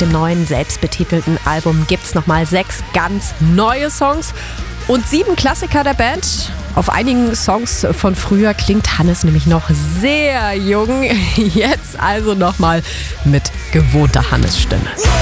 dem neuen selbstbetitelten Album gibt's nochmal 6 ganz neue Songs und 7 Klassiker der Band. Auf einigen Songs von früher klingt Hannes nämlich noch sehr jung. Jetzt also nochmal mit gewohnter Hannes-Stimme.